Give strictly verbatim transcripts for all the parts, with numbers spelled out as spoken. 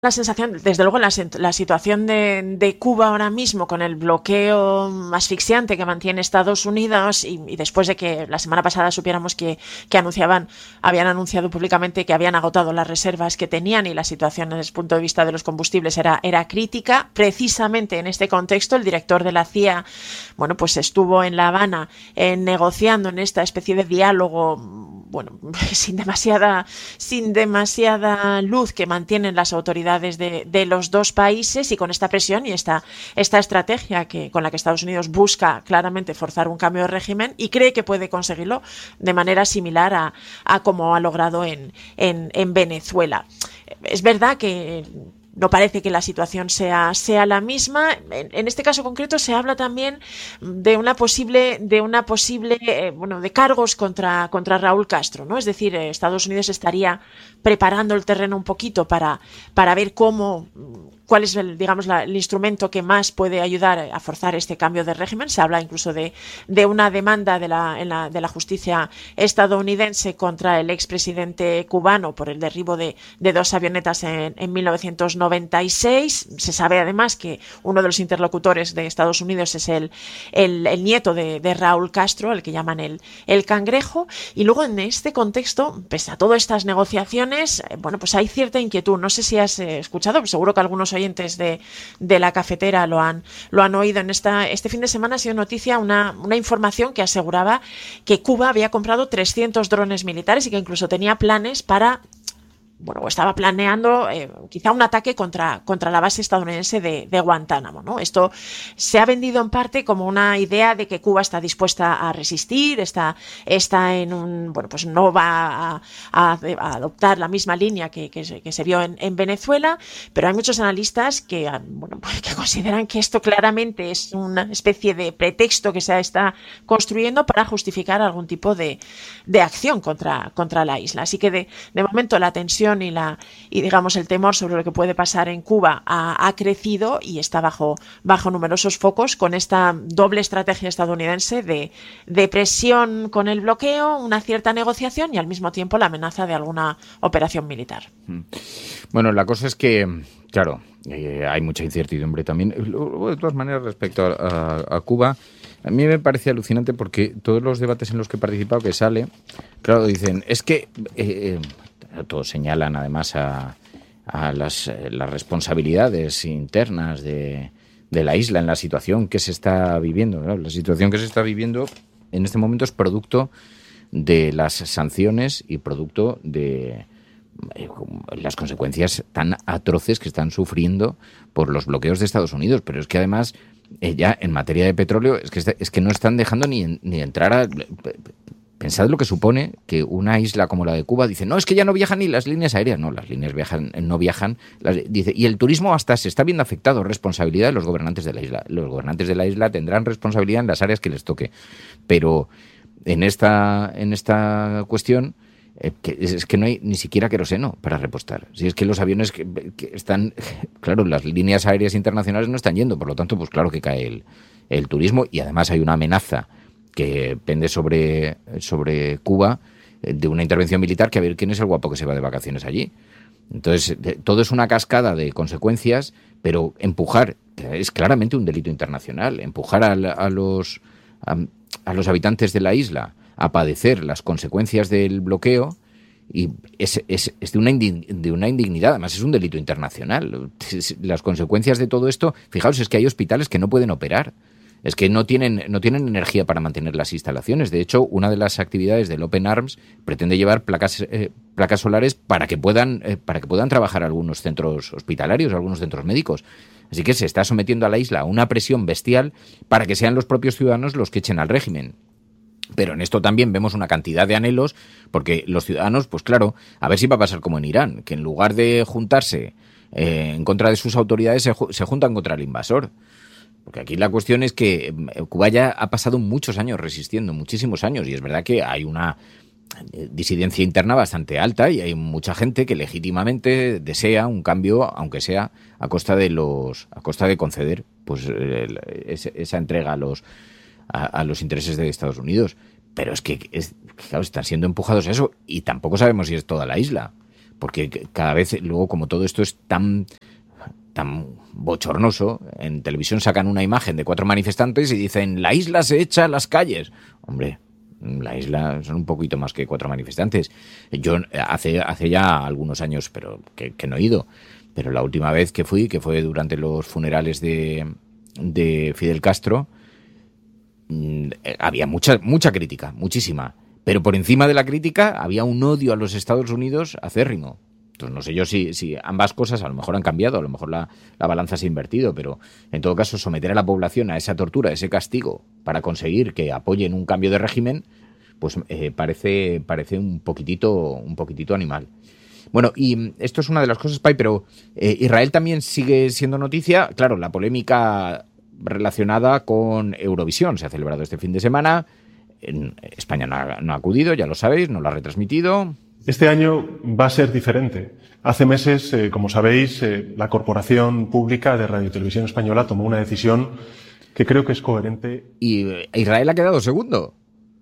La sensación, desde luego, la, la situación de, de Cuba ahora mismo, con el bloqueo asfixiante que mantiene Estados Unidos, y, y después de que la semana pasada supiéramos que, que anunciaban, habían anunciado públicamente que habían agotado las reservas que tenían, y la situación desde el punto de vista de los combustibles era, era crítica. Precisamente en este contexto, el director de la C I A, bueno, pues estuvo en La Habana eh, negociando en esta especie de diálogo, bueno, sin demasiada, sin demasiada luz que mantienen las autoridades De, de los dos países, y con esta presión y esta, esta estrategia que, con la que Estados Unidos busca claramente forzar un cambio de régimen, y cree que puede conseguirlo de manera similar a, a como ha logrado en, en, en Venezuela. Es verdad que no parece que la situación sea, sea la misma. En, en este caso concreto se habla también de una posible, de una posible, eh, bueno, de cargos contra, contra Raúl Castro, ¿no? Es decir, eh, Estados Unidos estaría preparando el terreno un poquito para, para ver cómo, cuál es el, digamos, la, el instrumento que más puede ayudar a forzar este cambio de régimen. Se habla incluso de, de una demanda de la, en la, de la justicia estadounidense contra el expresidente cubano por el derribo de, de dos avionetas en, en mil novecientos noventa y seis. Se sabe además que uno de los interlocutores de Estados Unidos es el, el, el nieto de, de Raúl Castro, el que llaman el, el cangrejo. Y luego, en este contexto, pese a todas estas negociaciones, bueno, pues hay cierta inquietud. No sé si has eh, escuchado, pues seguro que algunos oyentes de, de la cafetera lo han, lo han oído. En esta, este fin de semana ha sido noticia una, una información que aseguraba que Cuba había comprado trescientos drones militares y que incluso tenía planes para, bueno, estaba planeando eh, quizá un ataque contra, contra la base estadounidense de, de Guantánamo, ¿no? Esto se ha vendido en parte como una idea de que Cuba está dispuesta a resistir, está, está en un, bueno, pues no va a, a, a adoptar la misma línea que, que, se, que se vio en, en Venezuela, pero hay muchos analistas que, bueno, pues que consideran que esto claramente es una especie de pretexto que se está construyendo para justificar algún tipo de, de acción contra, contra la isla. Así que de, de momento la tensión y la y digamos el temor sobre lo que puede pasar en Cuba ha, ha crecido y está bajo bajo numerosos focos, con esta doble estrategia estadounidense de, de presión con el bloqueo, una cierta negociación y al mismo tiempo la amenaza de alguna operación militar. Bueno, la cosa es que, claro, eh, hay mucha incertidumbre también. De todas maneras, respecto a, a, a Cuba, a mí me parece alucinante porque todos los debates en los que he participado que sale, claro, dicen, es que eh, todos señalan además a, a las, las responsabilidades internas de, de la isla en la situación que se está viviendo, ¿no? La situación que se está viviendo en este momento es producto de las sanciones y producto de eh, las consecuencias tan atroces que están sufriendo por los bloqueos de Estados Unidos. Pero es que además, eh, ya en materia de petróleo, es que, es que no están dejando ni, ni entrar a... Pensad lo que supone que una isla como la de Cuba dice, no, es que ya no viajan ni las líneas aéreas. No, las líneas viajan, no viajan. Las, dice, y el turismo hasta se está viendo afectado. Responsabilidad de los gobernantes de la isla. Los gobernantes de la isla tendrán responsabilidad en las áreas que les toque. Pero en esta, en esta cuestión, eh, que es, es que no hay ni siquiera queroseno para repostar. Si es que los aviones que, que están... Claro, las líneas aéreas internacionales no están yendo. Por lo tanto, pues claro que cae el, el turismo. Y además hay una amenaza que pende sobre, sobre Cuba de una intervención militar, que a ver quién es el guapo que se va de vacaciones allí. Entonces, de, todo es una cascada de consecuencias, pero empujar, es claramente un delito internacional, empujar a, a, los, a, a los habitantes de la isla a padecer las consecuencias del bloqueo, y es, es, es de, una indign, de una indignidad, además es un delito internacional. Las consecuencias de todo esto, fijaos, es que hay hospitales que no pueden operar. Es que no tienen, no tienen energía para mantener las instalaciones. De hecho, una de las actividades del Open Arms pretende llevar placas, eh, placas solares para que puedan, eh, para que puedan trabajar algunos centros hospitalarios, algunos centros médicos. Así que se está sometiendo a la isla a una presión bestial para que sean los propios ciudadanos los que echen al régimen. Pero en esto también vemos una cantidad de anhelos, porque los ciudadanos, pues claro, a ver si va a pasar como en Irán, que en lugar de juntarse eh, en contra de sus autoridades, se, se juntan contra el invasor. Porque aquí la cuestión es que Cuba ya ha pasado muchos años resistiendo, muchísimos años, y es verdad que hay una disidencia interna bastante alta y hay mucha gente que legítimamente desea un cambio, aunque sea a costa de los, a costa de conceder pues el, esa entrega a los a, a los intereses de Estados Unidos. Pero es que es, claro, están siendo empujados a eso, y tampoco sabemos si es toda la isla. porque cada vez, luego, como todo esto es tan, tan bochornoso, en televisión sacan una imagen de cuatro manifestantes y dicen, la isla se echa a las calles. Hombre, la isla son un poquito más que cuatro manifestantes. Yo hace, hace ya algunos años, pero que, que no he ido, pero la última vez que fui, que fue durante los funerales de, de Fidel Castro, había mucha, mucha crítica, muchísima. Pero por encima de la crítica había un odio a los Estados Unidos acérrimo. Entonces no sé yo si, si ambas cosas a lo mejor han cambiado, a lo mejor la, la balanza se ha invertido, pero en todo caso someter a la población a esa tortura, a ese castigo, para conseguir que apoyen un cambio de régimen, pues eh, parece, parece un poquitito, un poquitito animal. Bueno, y esto es una de las cosas, Pai, pero eh, Israel también sigue siendo noticia. Claro, la polémica relacionada con Eurovisión se ha celebrado este fin de semana. En España no ha, no ha acudido, ya lo sabéis, no lo ha retransmitido. Este año va a ser diferente. Hace meses, eh, como sabéis, eh, la Corporación Pública de Radio y Televisión Española tomó una decisión que creo que es coherente. Y Israel ha quedado segundo.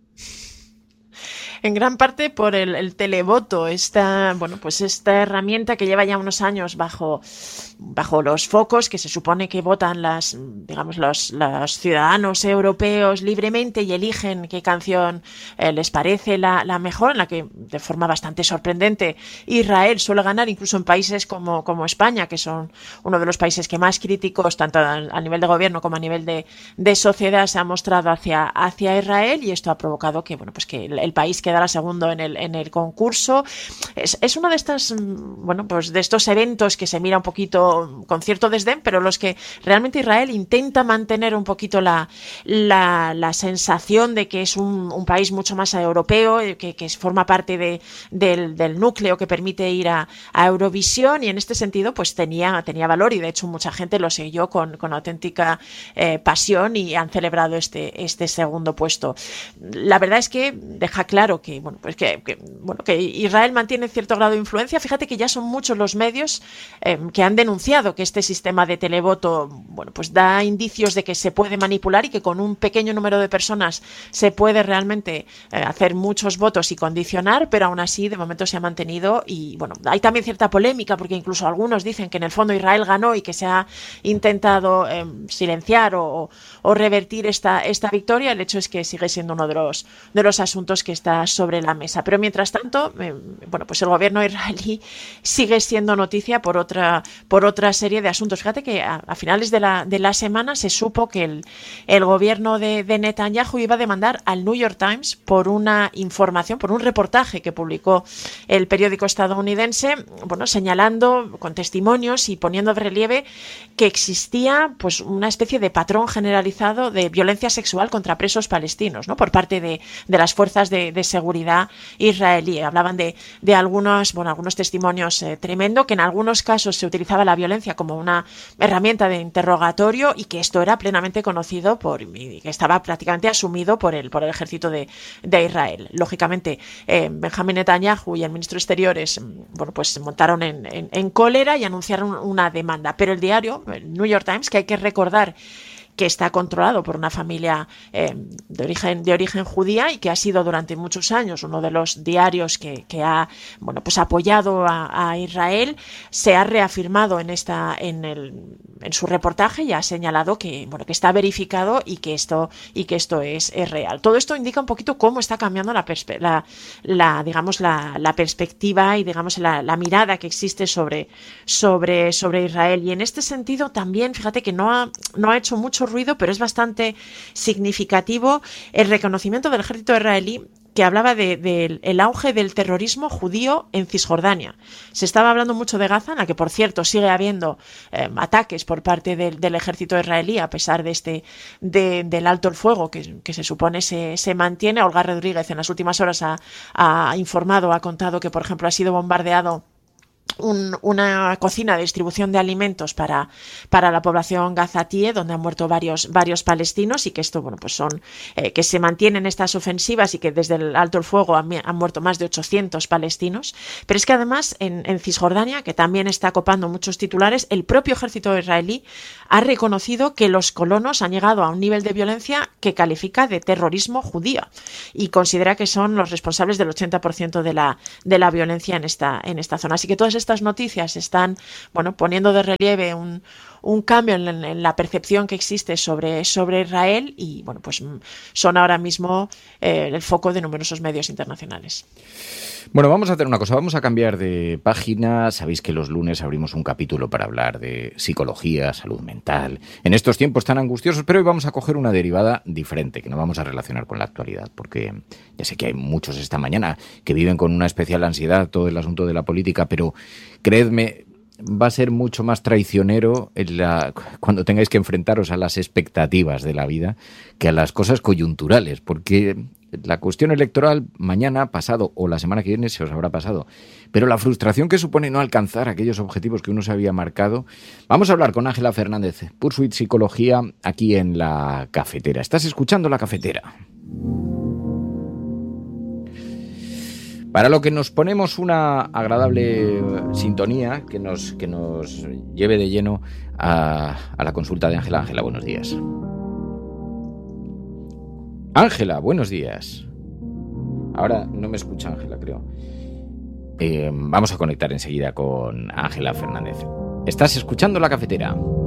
En gran parte por el, el televoto, esta, bueno, pues esta herramienta que lleva ya unos años bajo, bajo los focos, que se supone que votan las, digamos, los, los ciudadanos europeos libremente y eligen qué canción eh, les parece la, la mejor, en la que de forma bastante sorprendente Israel suele ganar, incluso en países como, como España, que son uno de los países que más críticos, tanto a, a nivel de gobierno como a nivel de, de sociedad, se ha mostrado hacia, hacia Israel, y esto ha provocado que, bueno, pues que el, el país que quedará segundo en el, en el concurso. Es, es uno de estas, bueno, pues de estos eventos que se mira un poquito con cierto desdén, pero los que realmente Israel intenta mantener un poquito la, la, la sensación de que es un, un país mucho más europeo, que, que forma parte de, del, del núcleo que permite ir a, a Eurovisión, y en este sentido pues tenía, tenía valor, y de hecho mucha gente lo siguió con, con auténtica eh, pasión, y han celebrado este, este segundo puesto. La verdad es que deja claro que, bueno, pues que, que, bueno, que Israel mantiene cierto grado de influencia. Fíjate que ya son muchos los medios eh, que han denunciado que este sistema de televoto, bueno, pues da indicios de que se puede manipular, y que con un pequeño número de personas se puede realmente eh, hacer muchos votos y condicionar, pero aún así de momento se ha mantenido. Y bueno, hay también cierta polémica, porque incluso algunos dicen que en el fondo Israel ganó y que se ha intentado eh, silenciar o, o revertir esta, esta victoria. El hecho es que sigue siendo uno de los, de los asuntos que está sobre la mesa. Pero mientras tanto, eh, bueno, pues el gobierno israelí sigue siendo noticia por otra, por otra serie de asuntos. Fíjate que a, a finales de la, de la semana se supo que el, el gobierno de, de Netanyahu iba a demandar al New York Times por una información, por un reportaje que publicó el periódico estadounidense, bueno, señalando con testimonios y poniendo de relieve que existía pues una especie de patrón generalizado de violencia sexual contra presos palestinos, ¿no?, por parte de, de las fuerzas de, de seguridad israelí. Hablaban de, de algunos, bueno, algunos testimonios eh, tremendo, que en algunos casos se utilizaba la violencia como una herramienta de interrogatorio, y que esto era plenamente conocido por, y que estaba prácticamente asumido por el, por el ejército de, de Israel. Lógicamente, eh, Benjamín Netanyahu y el ministro de Exteriores, bueno, pues se montaron en, en, en cólera y anunciaron una demanda. Pero el diario, el New York Times, que hay que recordar que está controlado por una familia eh, de origen de origen judía, y que ha sido durante muchos años uno de los diarios que, que ha, bueno, pues apoyado a, a Israel, se ha reafirmado en esta en el en su reportaje, y ha señalado que, bueno, que está verificado y que esto y que esto es, es real. Todo esto indica un poquito cómo está cambiando la perspe- la, la digamos la, la perspectiva y digamos la, la mirada que existe sobre sobre sobre Israel. Y en este sentido también, fíjate que no ha no ha hecho mucho ruido, pero es bastante significativo el reconocimiento del ejército israelí, que hablaba del de, de auge del terrorismo judío en Cisjordania. Se estaba hablando mucho de Gaza, en la que, por cierto, sigue habiendo eh, ataques por parte del, del ejército israelí, a pesar de este de, del alto el fuego que, que se supone se, se mantiene. Olga Rodríguez en las últimas horas ha, ha informado, ha contado que, por ejemplo, ha sido bombardeado Un, una cocina de distribución de alimentos para, para la población gazatíe, donde han muerto varios, varios palestinos, y que esto, bueno, pues son, eh, que se mantienen estas ofensivas y que desde el alto el fuego han, han muerto más de ochocientos palestinos. Pero es que además en, en Cisjordania, que también está copando muchos titulares, el propio ejército israelí ha reconocido que los colonos han llegado a un nivel de violencia que califica de terrorismo judío y considera que son los responsables del ochenta por ciento de la, de la violencia en esta, en esta zona. Así que todas estas noticias están, bueno, poniendo de relieve un, un cambio en, en la percepción que existe sobre, sobre Israel y, bueno, pues son ahora mismo eh, el foco de numerosos medios internacionales. Bueno, vamos a hacer una cosa, vamos a cambiar de página. Sabéis que los lunes abrimos un capítulo para hablar de psicología, salud mental, en estos tiempos tan angustiosos, pero hoy vamos a coger una derivada diferente, que no vamos a relacionar con la actualidad, porque ya sé que hay muchos esta mañana que viven con una especial ansiedad todo el asunto de la política, pero creedme, va a ser mucho más traicionero en la, cuando tengáis que enfrentaros a las expectativas de la vida que a las cosas coyunturales, porque la cuestión electoral mañana, pasado o la semana que viene se os habrá pasado, pero la frustración que supone no alcanzar aquellos objetivos que uno se había marcado. Vamos a hablar con Ángela Fernández, Pursuit Psicología, aquí en La Cafetera. ¿Estás escuchando La Cafetera? Para lo que nos ponemos una agradable sintonía que nos, que nos lleve de lleno a, a la consulta de Ángela. Ángela, buenos días. Ángela, buenos días. Ahora no me escucha Ángela, creo. Eh, vamos a conectar enseguida con Ángela Fernández. ¿Estás escuchando La Cafetera?